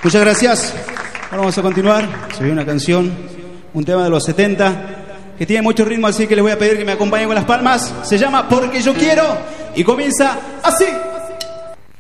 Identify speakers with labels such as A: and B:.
A: Muchas gracias. Ahora vamos a continuar. Se ve una canción, un tema de los 70 que tiene mucho ritmo, así que les voy a pedir que me acompañen con las palmas. Se llama Porque yo quiero y comienza así.